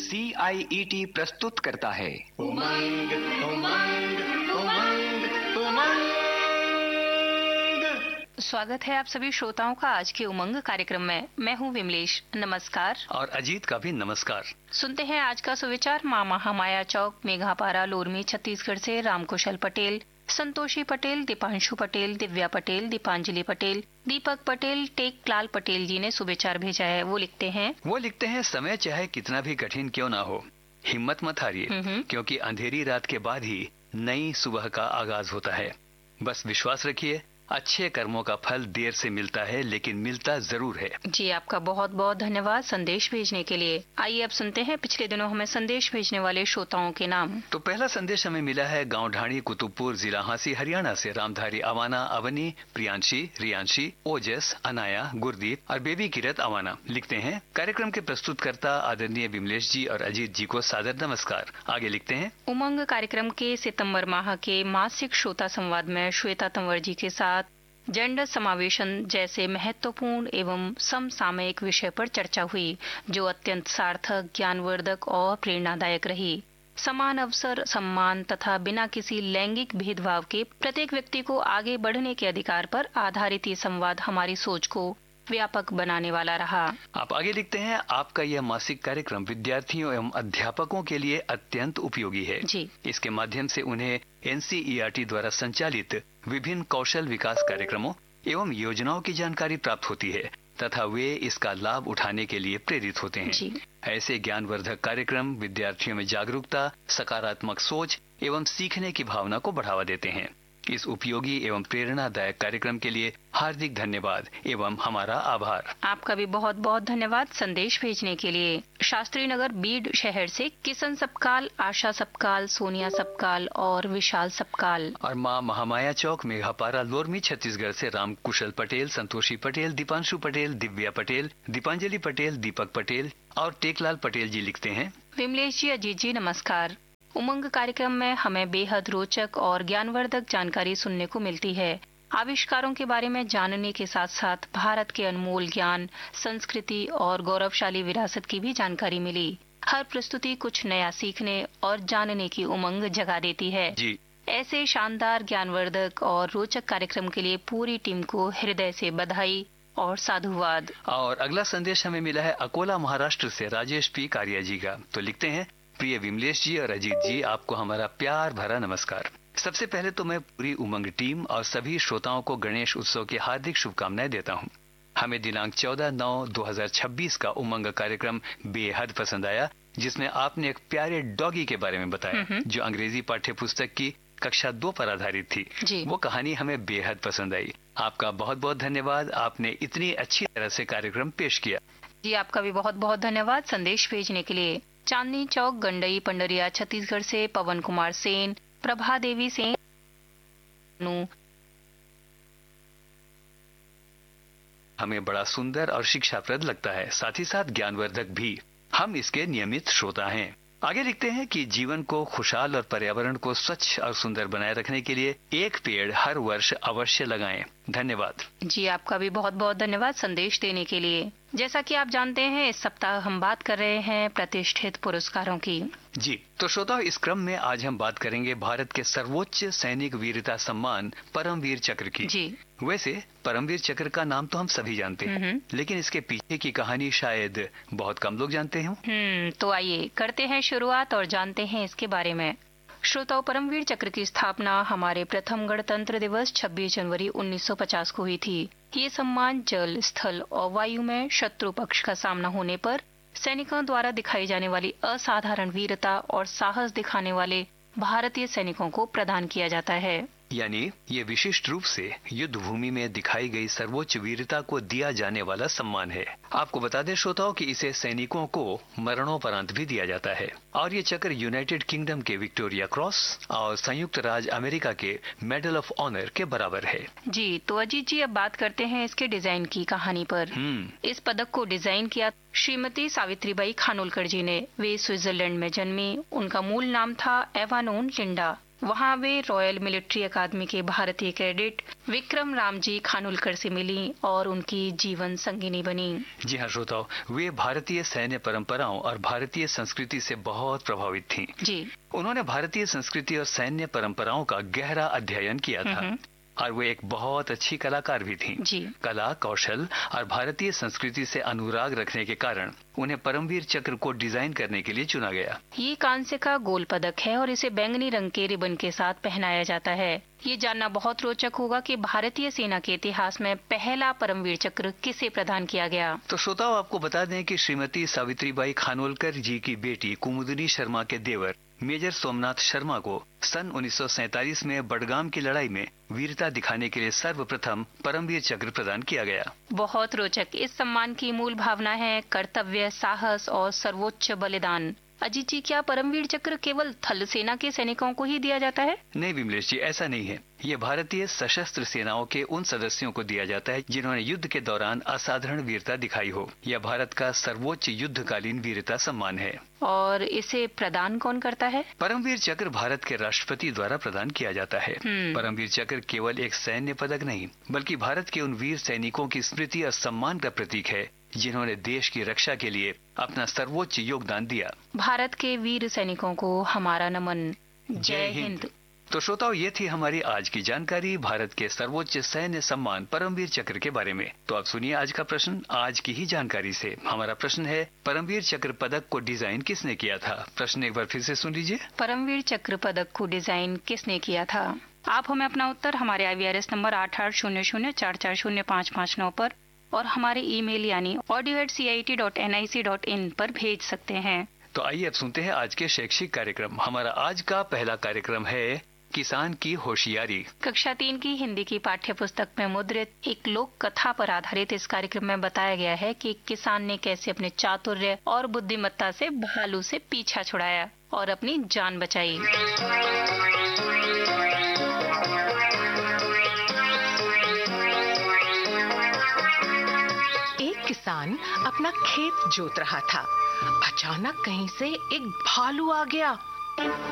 CIET प्रस्तुत करता है उमंग उमंग उमंग उमंग। स्वागत है आप सभी श्रोताओं का आज के उमंग कार्यक्रम में। मैं हूं विमलेश, नमस्कार। और अजीत का भी नमस्कार। सुनते हैं आज का सुविचार। माँ महामाया चौक, मेघापारा, लोरमी, छत्तीसगढ़ से रामकुशल पटेल, संतोषी पटेल, दीपांशु पटेल, दिव्या पटेल, दीपांजलि पटेल, दीपक पटेल, टेकलाल पटेल जी ने सुविचार भेजा है। वो लिखते हैं समय चाहे कितना भी कठिन क्यों ना हो, हिम्मत मत हारिए, क्योंकि अंधेरी रात के बाद ही नई सुबह का आगाज होता है। बस विश्वास रखिए, अच्छे कर्मों का फल देर से मिलता है, लेकिन मिलता जरूर है। जी, आपका बहुत बहुत धन्यवाद संदेश भेजने के लिए। आइए अब सुनते हैं पिछले दिनों हमें संदेश भेजने वाले श्रोताओं के नाम। तो पहला संदेश हमें मिला है गांव ढाणी, कुतुबपुर, जिला हांसी, हरियाणा से रामधारी अवाना, अवनी, प्रियांशी, रियांशी, ओजस, अनाया, गुरदीप और बेबी किरत अवाना लिखते हैं, कार्यक्रम के प्रस्तुतकर्ता आदरणीय विमलेश जी और अजीत जी को सादर नमस्कार। आगे लिखते हैं, उमंग कार्यक्रम के सितंबर माह के मासिक श्रोता संवाद में श्वेता तंवर जी के साथ जेंडर समावेशन जैसे महत्वपूर्ण एवं समसामयिक विषय पर चर्चा हुई, जो अत्यंत सार्थक, ज्ञानवर्धक और प्रेरणादायक रही। समान अवसर, सम्मान तथा बिना किसी लैंगिक भेदभाव के प्रत्येक व्यक्ति को आगे बढ़ने के अधिकार पर आधारित ये संवाद हमारी सोच को व्यापक बनाने वाला रहा। आप आगे लिखते हैं, आपका यह मासिक कार्यक्रम विद्यार्थियों एवं अध्यापकों के लिए अत्यंत उपयोगी है। जी। इसके माध्यम से उन्हें NCERT द्वारा संचालित विभिन्न कौशल विकास कार्यक्रमों एवं योजनाओं की जानकारी प्राप्त होती है तथा वे इसका लाभ उठाने के लिए प्रेरित होते हैं। जी। ऐसे ज्ञानवर्धक कार्यक्रम विद्यार्थियों में जागरूकता, सकारात्मक सोच एवं सीखने की भावना को बढ़ावा देते हैं। इस उपयोगी एवं प्रेरणादायक कार्यक्रम के लिए हार्दिक धन्यवाद एवं हमारा आभार। आपका भी बहुत बहुत धन्यवाद संदेश भेजने के लिए। शास्त्री नगर, बीड शहर से किशन सपकाल, आशा सपकाल, सोनिया सपकाल और विशाल सपकाल। और माँ महामाया चौक, मेघापारा, लोरमी, छत्तीसगढ़ से रामकुशल पटेल, संतोषी पटेल, दीपांशु पटेल, दिव्या पटेल, दीपांजलि पटेल, दीपक पटेल और टेकलाल पटेल जी लिखते हैं, विमलेश जी, अजीत जी नमस्कार। उमंग कार्यक्रम में हमें बेहद रोचक और ज्ञानवर्धक जानकारी सुनने को मिलती है। आविष्कारों के बारे में जानने के साथ साथ भारत के अनमोल ज्ञान, संस्कृति और गौरवशाली विरासत की भी जानकारी मिली। हर प्रस्तुति कुछ नया सीखने और जानने की उमंग जगा देती है। जी। ऐसे शानदार, ज्ञानवर्धक और रोचक कार्यक्रम के लिए पूरी टीम को हृदय से बधाई और साधुवाद। और अगला संदेश हमें मिला है अकोला, महाराष्ट्र से राजेश पी कारिया जी का। तो लिखते हैं, प्रिय विमलेश जी और अजीत जी, आपको हमारा प्यार भरा नमस्कार। सबसे पहले तो मैं पूरी उमंग टीम और सभी श्रोताओं को गणेश उत्सव की हार्दिक शुभकामनाएं देता हूं। हमें दिनांक 14/9/2026 का उमंग कार्यक्रम बेहद पसंद आया, जिसमें आपने एक प्यारे डॉगी के बारे में बताया, जो अंग्रेजी पाठ्य पुस्तक की कक्षा 2 पर आधारित थी। जी। वो कहानी हमें बेहद पसंद आई। आपका बहुत बहुत धन्यवाद, आपने इतनी अच्छी तरह से कार्यक्रम पेश किया। जी, आपका भी बहुत बहुत धन्यवाद संदेश भेजने के लिए। चांदनी चौक, गंडई, पंडरिया, छत्तीसगढ़ से पवन कुमार सेन, प्रभा देवी सेन, हमें बड़ा सुंदर और शिक्षाप्रद लगता है, साथ ही साथ ज्ञानवर्धक भी। हम इसके नियमित श्रोता हैं। आगे लिखते हैं कि जीवन को खुशहाल और पर्यावरण को स्वच्छ और सुंदर बनाए रखने के लिए एक पेड़ हर वर्ष अवश्य लगाएं। धन्यवाद। जी, आपका भी बहुत बहुत धन्यवाद संदेश देने के लिए। जैसा कि आप जानते हैं, इस सप्ताह हम बात कर रहे हैं प्रतिष्ठित पुरस्कारों की। जी, तो श्रोताओं, इस क्रम में आज हम बात करेंगे भारत के सर्वोच्च सैनिक वीरता सम्मान परमवीर चक्र की। जी। वैसे परमवीर चक्र का नाम तो हम सभी जानते हैं, लेकिन इसके पीछे की कहानी शायद बहुत कम लोग जानते हैं। तो आइए करते हैं शुरुआत और जानते हैं इसके बारे में। श्रोताओं, परमवीर चक्र की स्थापना हमारे प्रथम गणतंत्र दिवस 26 जनवरी 1950 को हुई थी। ये सम्मान जल, स्थल और वायु में शत्रु पक्ष का सामना होने पर सैनिकों द्वारा दिखाई जाने वाली असाधारण वीरता और साहस दिखाने वाले भारतीय सैनिकों को प्रदान किया जाता है। यानी ये विशिष्ट रूप से युद्ध भूमि में दिखाई गई सर्वोच्च वीरता को दिया जाने वाला सम्मान है। आपको बता दें श्रोताओं कि इसे सैनिकों को मरणोपरांत भी दिया जाता है और ये चक्र यूनाइटेड किंगडम के विक्टोरिया क्रॉस और संयुक्त राज्य अमेरिका के मेडल ऑफ ऑनर के बराबर है। जी, तो अजीत जी, अब बात करते हैं इसके डिजाइन की कहानी पर। इस पदक को डिजाइन किया श्रीमती सावित्रीबाई खानोलकर जी ने। वे स्विट्जरलैंड में जन्मी। उनका मूल नाम था एवानोन लिंडा। वहाँ वे रॉयल मिलिट्री अकादमी के भारतीय कैडेट विक्रम रामजी खानोलकर से मिली और उनकी जीवन संगिनी बनी। जी हाँ श्रोताओ, वे भारतीय सैन्य परंपराओं और भारतीय संस्कृति से बहुत प्रभावित थीं। जी, उन्होंने भारतीय संस्कृति और सैन्य परंपराओं का गहरा अध्ययन किया था और वो एक बहुत अच्छी कलाकार भी थीं। जी, कला, कौशल और भारतीय संस्कृति से अनुराग रखने के कारण उन्हें परमवीर चक्र को डिजाइन करने के लिए चुना गया। ये कांस्य का गोल पदक है और इसे बैंगनी रंग के रिबन के साथ पहनाया जाता है। ये जानना बहुत रोचक होगा कि भारतीय सेना के इतिहास में पहला परमवीर चक्र किसे प्रदान किया गया। तो श्रोताओं, आपको बता दें कि श्रीमती सावित्रीबाई खानोलकर जी की बेटी कुमुदिनी शर्मा के देवर मेजर सोमनाथ शर्मा को सन 1947 में बडगाम की लड़ाई में वीरता दिखाने के लिए सर्वप्रथम परमवीर चक्र प्रदान किया गया। बहुत रोचक। इस सम्मान की मूल भावना है कर्तव्य, साहस और सर्वोच्च बलिदान। अजीत जी, क्या परमवीर चक्र केवल थल सेना के सैनिकों को ही दिया जाता है? नहीं विमलेश जी, ऐसा नहीं है। ये भारतीय सशस्त्र सेनाओं के उन सदस्यों को दिया जाता है जिन्होंने युद्ध के दौरान असाधारण वीरता दिखाई हो। यह भारत का सर्वोच्च युद्धकालीन वीरता सम्मान है। और इसे प्रदान कौन करता है? परमवीर चक्र भारत के राष्ट्रपति द्वारा प्रदान किया जाता है। परमवीर चक्र केवल एक सैन्य पदक नहीं, बल्कि भारत के उन वीर सैनिकों की स्मृति और सम्मान का प्रतीक है जिन्होंने देश की रक्षा के लिए अपना सर्वोच्च योगदान दिया। भारत के वीर सैनिकों को हमारा नमन। जय हिंद। तो श्रोताओ, ये थी हमारी आज की जानकारी भारत के सर्वोच्च सैन्य सम्मान परमवीर चक्र के बारे में। तो आप सुनिए आज का प्रश्न आज की ही जानकारी से। हमारा प्रश्न है, परमवीर चक्र पदक को डिजाइन किसने किया था? प्रश्न एक बार फिर से सुन लीजिए। परमवीर चक्र पदक को डिजाइन किसने किया था? आप हमें अपना उत्तर हमारे IVRS नंबर 8800440559 पर और हमारे ईमेल यानी audio@cit.nic.in पर भेज सकते हैं। तो आइए अब सुनते हैं आज के शैक्षिक कार्यक्रम। हमारा आज का पहला कार्यक्रम है किसान की होशियारी। कक्षा 3 की हिंदी की पाठ्य पुस्तक में मुद्रित एक लोक कथा पर आधारित इस कार्यक्रम में बताया गया है कि किसान ने कैसे अपने चातुर्य और बुद्धिमत्ता से भालू से पीछा छुड़ाया और अपनी जान बचाई। एक किसान अपना खेत जोत रहा था। अचानक कहीं से एक भालू आ गया।